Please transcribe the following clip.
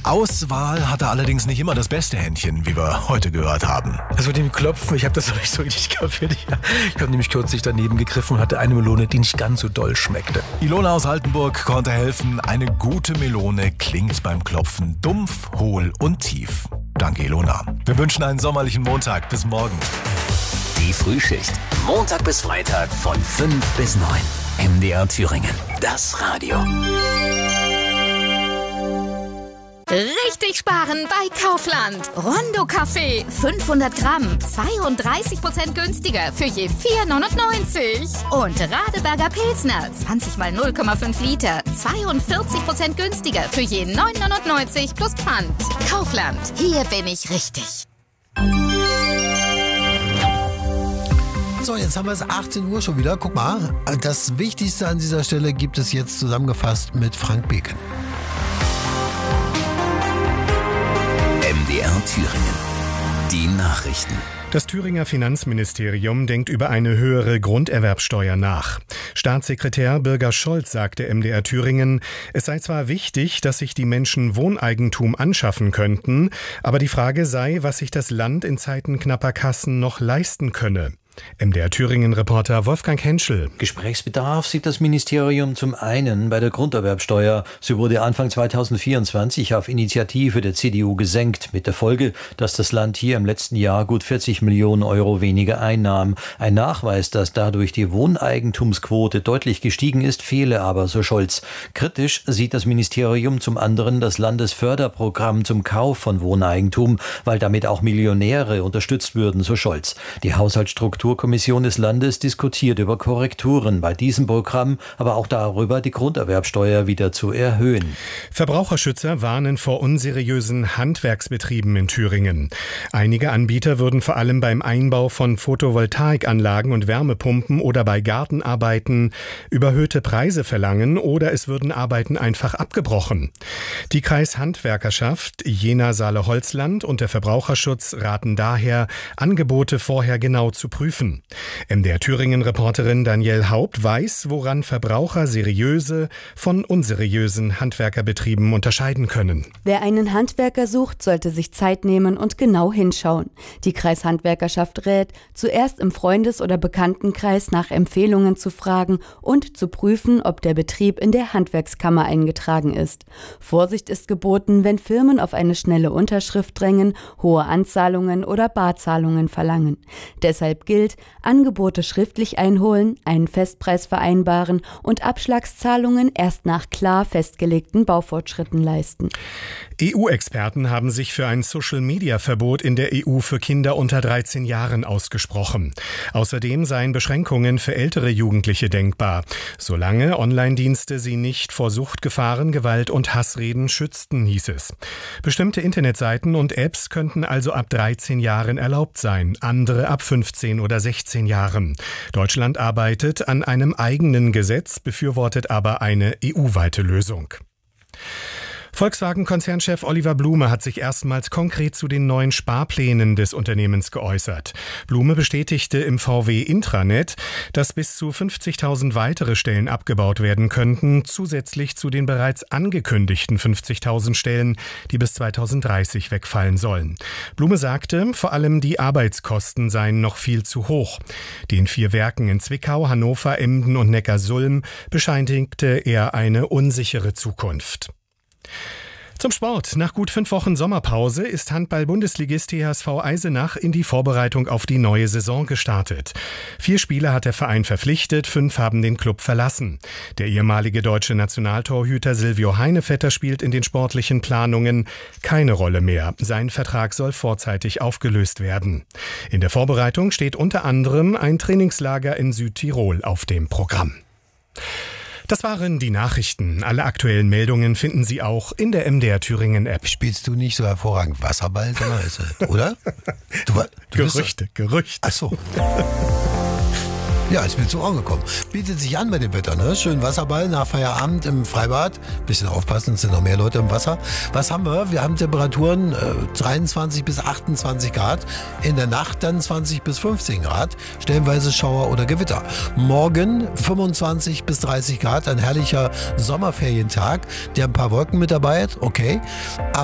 Auswahl hatte allerdings nicht immer das beste Händchen, wie wir heute gehört haben. Also mit dem Klopfen, ich habe das noch nicht so richtig kapiert. Ich habe nämlich kürzlich daneben gegriffen und hatte eine Melone, die nicht ganz so doll schmeckte. Ilona aus Altenburg konnte helfen. Eine gute Melone klingt beim Klopfen dumpf, hohl und tief. Danke, Ilona. Wir wünschen einen sommerlichen Montag. Bis morgen. Die Frühschicht. Montag bis Freitag von 5 bis 9. MDR Thüringen. Das Radio. Richtig sparen bei Kaufland. Rondo-Kaffee 500 Gramm, 32% günstiger für je 4,99. Und Radeberger Pilsner 20 mal 0,5 Liter, 42% günstiger für je 9,99 plus Pfand. Kaufland, hier bin ich richtig. So, jetzt haben wir es 18 Uhr schon wieder. Guck mal, das Wichtigste an dieser Stelle gibt es jetzt zusammengefasst mit Frank Beken. MDR Thüringen. Die Nachrichten. Das Thüringer Finanzministerium denkt über eine höhere Grunderwerbsteuer nach. Staatssekretär Birger Scholz sagte MDR Thüringen, es sei zwar wichtig, dass sich die Menschen Wohneigentum anschaffen könnten, aber die Frage sei, was sich das Land in Zeiten knapper Kassen noch leisten könne. MDR Thüringen-Reporter Wolfgang Henschel. Gesprächsbedarf sieht das Ministerium zum einen bei der Grunderwerbsteuer. Sie wurde Anfang 2024 auf Initiative der CDU gesenkt, mit der Folge, dass das Land hier im letzten Jahr gut 40 Millionen Euro weniger einnahm. Ein Nachweis, dass dadurch die Wohneigentumsquote deutlich gestiegen ist, fehle aber, so Scholz. Kritisch sieht das Ministerium zum anderen das Landesförderprogramm zum Kauf von Wohneigentum, weil damit auch Millionäre unterstützt würden, so Scholz. Die Haushaltsstrukturkommission des Landes diskutiert über Korrekturen bei diesem Programm, aber auch darüber, die Grunderwerbsteuer wieder zu erhöhen. Verbraucherschützer warnen vor unseriösen Handwerksbetrieben in Thüringen. Einige Anbieter würden vor allem beim Einbau von Photovoltaikanlagen und Wärmepumpen oder bei Gartenarbeiten überhöhte Preise verlangen oder es würden Arbeiten einfach abgebrochen. Die Kreishandwerkerschaft Jena-Saale-Holzland und der Verbraucherschutz raten daher, Angebote vorher genau zu prüfen. MDR Thüringen-Reporterin Danielle Haupt weiß, woran Verbraucher seriöse von unseriösen Handwerkerbetrieben unterscheiden können. Wer einen Handwerker sucht, sollte sich Zeit nehmen und genau hinschauen. Die Kreishandwerkerschaft rät, zuerst im Freundes- oder Bekanntenkreis nach Empfehlungen zu fragen und zu prüfen, ob der Betrieb in der Handwerkskammer eingetragen ist. Vorsicht ist geboten, wenn Firmen auf eine schnelle Unterschrift drängen, hohe Anzahlungen oder Barzahlungen verlangen. Deshalb gilt, Angebote schriftlich einholen, einen Festpreis vereinbaren und Abschlagszahlungen erst nach klar festgelegten Baufortschritten leisten. EU-Experten haben sich für ein Social-Media-Verbot in der EU für Kinder unter 13 Jahren ausgesprochen. Außerdem seien Beschränkungen für ältere Jugendliche denkbar, solange Online-Dienste sie nicht vor Suchtgefahren, Gewalt und Hassreden schützten, hieß es. Bestimmte Internetseiten und Apps könnten also ab 13 Jahren erlaubt sein, andere ab 15 oder 16 Jahren. Deutschland arbeitet an einem eigenen Gesetz, befürwortet aber eine EU-weite Lösung. Volkswagen-Konzernchef Oliver Blume hat sich erstmals konkret zu den neuen Sparplänen des Unternehmens geäußert. Blume bestätigte im VW-Intranet, dass bis zu 50.000 weitere Stellen abgebaut werden könnten, zusätzlich zu den bereits angekündigten 50.000 Stellen, die bis 2030 wegfallen sollen. Blume sagte, vor allem die Arbeitskosten seien noch viel zu hoch. Den 4 Werken in Zwickau, Hannover, Emden und Neckarsulm bescheinigte er eine unsichere Zukunft. Zum Sport. Nach gut 5 Wochen Sommerpause ist Handball-Bundesligist THSV Eisenach in die Vorbereitung auf die neue Saison gestartet. 4 Spieler hat der Verein verpflichtet, 5 haben den Club verlassen. Der ehemalige deutsche Nationaltorhüter Silvio Heinevetter spielt in den sportlichen Planungen keine Rolle mehr. Sein Vertrag soll vorzeitig aufgelöst werden. In der Vorbereitung steht unter anderem ein Trainingslager in Südtirol auf dem Programm. Das waren die Nachrichten. Alle aktuellen Meldungen finden Sie auch in der MDR Thüringen App. Spielst du nicht so hervorragend Wasserball, oder? Gerüchte. Ach so. Ja, ist mir zu Ohren gekommen. Bietet sich an bei dem Wetter, ne? Schön Wasserball nach Feierabend im Freibad. Bisschen aufpassen, es sind noch mehr Leute im Wasser. Was haben wir? Wir haben Temperaturen 23 bis 28 Grad. In der Nacht dann 20 bis 15 Grad. Stellenweise Schauer oder Gewitter. Morgen 25 bis 30 Grad. Ein herrlicher Sommerferientag, der ein paar Wolken mit dabei hat. Okay.